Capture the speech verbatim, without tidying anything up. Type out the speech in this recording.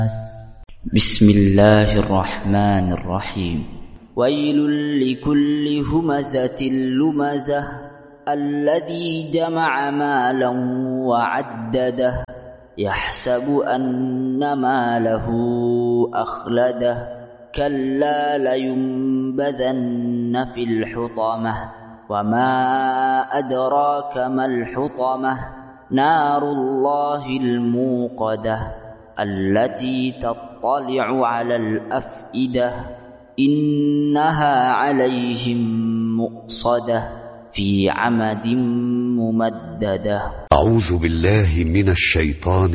بسم الله الرحمن الرحيم. ويل لكل همزة لمزة الذي جمع مالا وعدده يحسب أن ماله أخلده كلا لينبذن في الحطمة وما أدراك ما الحطمة نار الله الموقدة التي تطلع على الأفئدة إنها عليهم مؤصدة في عمد ممددة. أعوذ بالله من الشيطان